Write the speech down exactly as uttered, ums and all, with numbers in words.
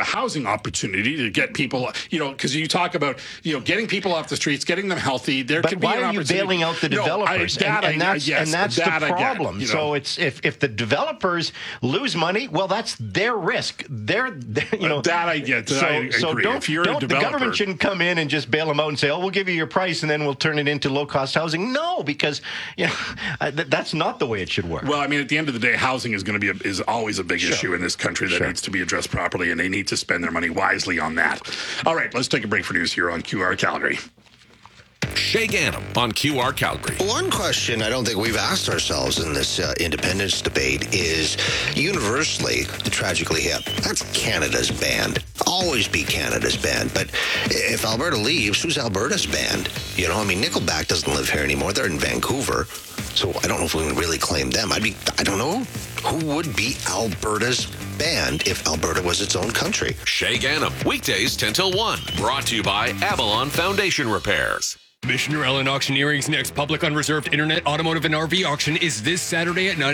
housing opportunity to get people, you know, because you talk about, you know, getting people off the streets, getting them healthy. There but could be why an are you opportunity. bailing out the developers? No, I, that and, and I, that's, yes, and that's that the I get, problem. you know. So it's if, if the developers lose money, well, that's their risk. They're, they're you know. That I get. So, I so agree. don't, if you're don't a the developer, government shouldn't come in and just bail them out and say, oh, we'll give you your price and then we'll turn it into low-cost housing. No, because, you know, th- that's not the way it should work. Well, I mean, at the end of the day, housing is going to be a, is always a big Sure. issue in this country that Sure. needs to be addressed properly, and they need to spend their money wisely on that. All right, let's take a break for news here on Q R Calgary. Shay Gannam on Q R Calgary. One question I don't think we've asked ourselves in this uh, independence debate is universally, Tragically Hip, that's Canada's band. Always be Canada's band. But if Alberta leaves, who's Alberta's band? You know, I mean, Nickelback doesn't live here anymore. They're in Vancouver. So I don't know if we can really claim them. I'd be, I don't know. Who would be Alberta's band if Alberta was its own country? Shay Gannam, weekdays ten till one. Brought to you by Avalon Foundation Repairs. Missioner Ellen Auctioneering's next public unreserved internet, automotive, and R V auction is this Saturday at nine